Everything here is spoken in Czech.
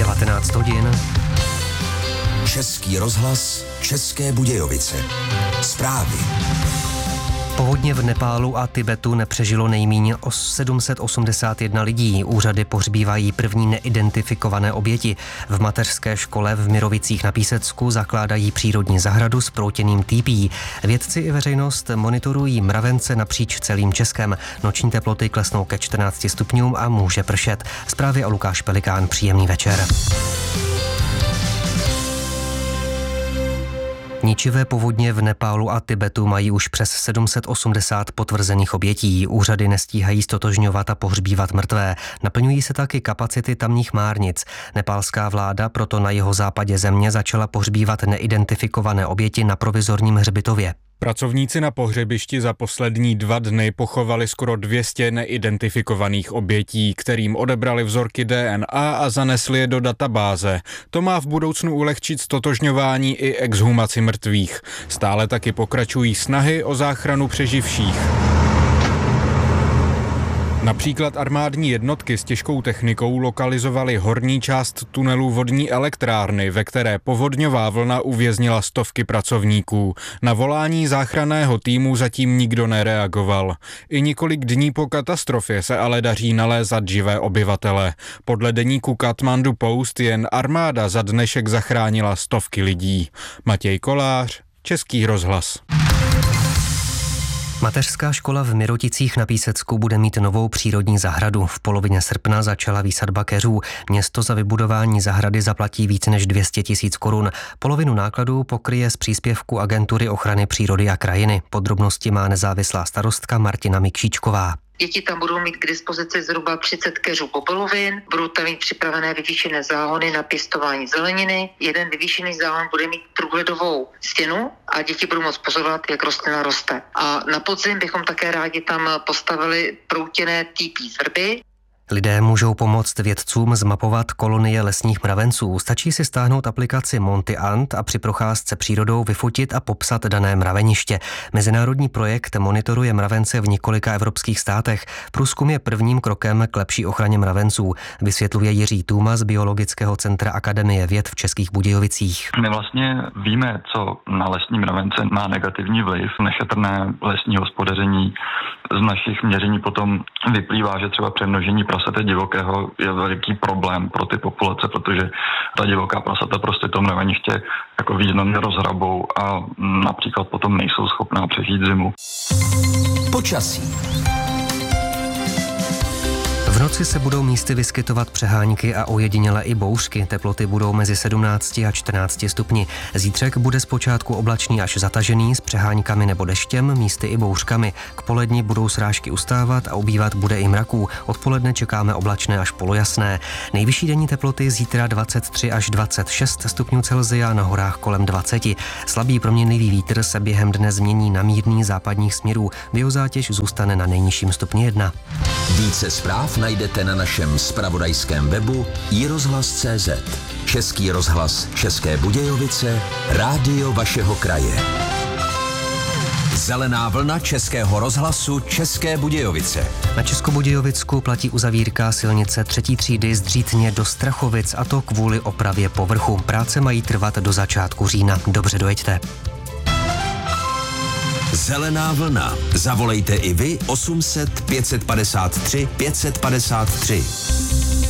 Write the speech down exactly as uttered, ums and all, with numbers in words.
devatenáct hodin. Český rozhlas, České Budějovice. Zprávy. Povodně v Nepálu a Tibetu nepřežilo nejméně sedm set osmdesát jedna lidí. Úřady pohřbívají první neidentifikované oběti. V mateřské škole v Mirovicích na Písecku zakládají přírodní zahradu s proutěným týpí. Vědci i veřejnost monitorují mravence napříč celým Českem. Noční teploty klesnou ke čtrnácti stupňům a může pršet. Zprávy a Lukáš Pelikán. Příjemný večer. Ničivé povodně v Nepálu a Tibetu mají už přes sedm set osmdesát potvrzených obětí. Úřady nestíhají ztotožňovat a pohřbívat mrtvé. Naplňují se taky kapacity tamních márnic. Nepálská vláda proto na jihozápadě země začala pohřbívat neidentifikované oběti na provizorním hřbitově. Pracovníci na pohřebišti za poslední dva dny pochovali skoro dvě stě neidentifikovaných obětí, kterým odebrali vzorky D N A a zanesli je do databáze. To má v budoucnu ulehčit ztotožňování i exhumaci mrtvých. Stále taky pokračují snahy o záchranu přeživších. Například armádní jednotky s těžkou technikou lokalizovaly horní část tunelu vodní elektrárny, ve které povodňová vlna uvěznila stovky pracovníků. Na volání záchranného týmu zatím nikdo nereagoval. I několik dní po katastrofě se ale daří nalézat živé obyvatele. Podle deníku Kathmandu Post jen armáda za dnešek zachránila stovky lidí. Matěj Kolář, Český rozhlas. Mateřská škola v Miroticích na Písecku bude mít novou přírodní zahradu. V polovině srpna začala výsadba keřů. Město za vybudování zahrady zaplatí více než dvě stě tisíc korun. Polovinu nákladů pokryje z příspěvku Agentury ochrany přírody a krajiny. Podrobnosti má nezávislá starostka Martina Mikšíčková. Děti tam budou mít k dispozici zhruba třicet keřů popelovin, budou tam mít připravené vyvýšené záhony na pěstování zeleniny. Jeden vyvýšený záhon bude mít průhledovou stěnu a děti budou moct pozorovat, jak rostlina roste. A na podzim bychom také rádi tam postavili proutěné týpí z vrby. Lidé můžou pomoct vědcům zmapovat kolonie lesních mravenců. Stačí si stáhnout aplikaci Monty Ant a při procházce přírodou vyfotit a popsat dané mraveniště. Mezinárodní projekt monitoruje mravence v několika evropských státech. Průzkum je prvním krokem k lepší ochraně mravenců, vysvětluje Jiří Tůma z Biologického centra Akademie věd v Českých Budějovicích. My vlastně víme, co na lesní mravence má negativní vliv. Nešetrné lesní hospodaření. Z našich měření potom vyplývá, že třeba přemnožení prasete divokého je veliký problém pro ty populace, protože ta divoká prasata prostě to mraveniště jako významně rozhrabou a například potom nejsou schopná přežít zimu. Počasí. V noci se budou místy vyskytovat přehánky a ojediněle i bouřky. Teploty budou mezi sedmnácti a čtrnácti stupni. Zítřek bude zpočátku oblačný až zatažený s přeháňkami nebo deštěm, místy i bouřkami. K poledni budou srážky ustávat a ubývat bude i mraků. Odpoledne čekáme oblačné až polojasné. Nejvyšší denní teploty zítra dvacet tři až dvacet šest stupňů Celsia, na horách kolem dvacet. Slabý proměnlivý vítr se během dne změní na mírný západních směrů. Biozátěž zůstane na nejnižším stupni jedna. Více zpráv najdete na našem zpravodajském webu i rozhlas tečka cé zet. Český rozhlas, České Budějovice, rádio vašeho kraje. Zelená vlna Českého rozhlasu, České Budějovice. Na Českobudějovicku platí uzavírka silnice třetí třídy z Dřítně do Strachovic, a to kvůli opravě povrchu. Práce mají trvat do začátku října. Dobře dojeďte. Zelená vlna. Zavolejte i vy osm set pět set padesát tři pět set padesát tři.